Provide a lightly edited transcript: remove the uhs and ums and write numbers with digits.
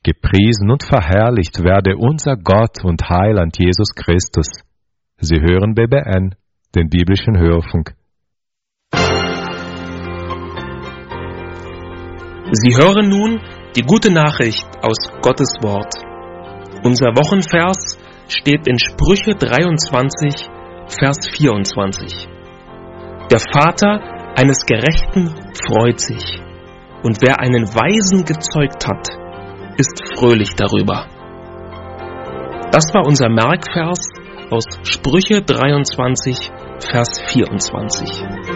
Gepriesen und verherrlicht werde unser Gott und Heiland Jesus Christus. Sie hören BBN, den biblischen Hörfunk. Sie hören nun die gute Nachricht aus Gottes Wort. Unser Wochenvers steht in Sprüche 23, Vers 24. Der Vater eines Gerechten freut sich, und wer einen Weisen gezeugt hat, ist fröhlich darüber. Das war unser Merkvers aus Sprüche 23, Vers 24.